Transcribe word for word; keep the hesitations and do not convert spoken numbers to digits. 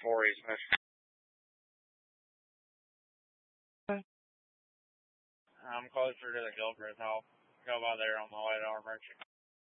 four Eastman. I'm closer to the Gilchrist house. Go by there on my way to our merchant.